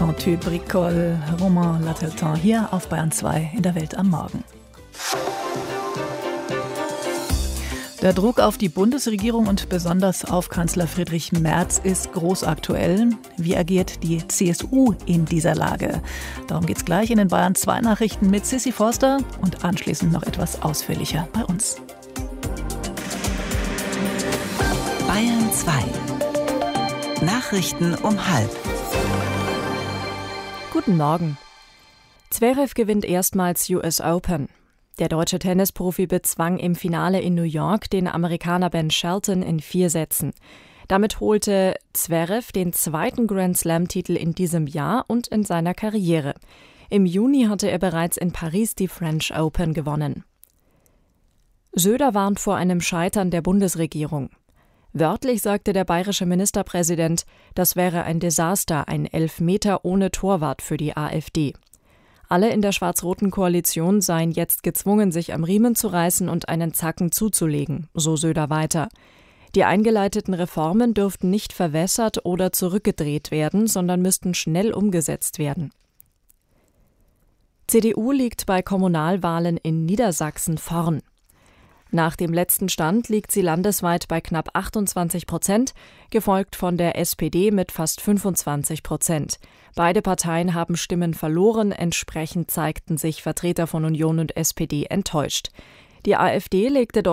Quand tu bricoles, Romain Lateltin hier auf Bayern 2 in der Welt am Morgen. Der Druck auf die Bundesregierung und besonders auf Kanzler Friedrich Merz ist großaktuell. Wie agiert die CSU in dieser Lage? Darum geht's gleich in den Bayern 2 Nachrichten mit Sissi Forster und anschließend noch etwas ausführlicher bei uns. Bayern 2 Nachrichten um 12:30. Guten Morgen. Zverev gewinnt erstmals US Open. Der deutsche Tennisprofi bezwang im Finale in New York den Amerikaner Ben Shelton in 4 Sätzen. Damit holte Zverev den zweiten Grand-Slam-Titel in diesem Jahr und in seiner Karriere. Im Juni hatte er bereits in Paris die French Open gewonnen. Söder warnt vor einem Scheitern der Bundesregierung. Wörtlich sagte der bayerische Ministerpräsident, das wäre ein Desaster, ein Elfmeter ohne Torwart für die AfD. Alle in der schwarz-roten Koalition seien jetzt gezwungen, sich am Riemen zu reißen und einen Zacken zuzulegen, so Söder weiter. Die eingeleiteten Reformen dürften nicht verwässert oder zurückgedreht werden, sondern müssten schnell umgesetzt werden. CDU liegt bei Kommunalwahlen in Niedersachsen vorn. Nach dem letzten Stand liegt sie landesweit bei knapp 28%, gefolgt von der SPD mit fast 25%. Beide Parteien haben Stimmen verloren, entsprechend zeigten sich Vertreter von Union und SPD enttäuscht. Die AfD legte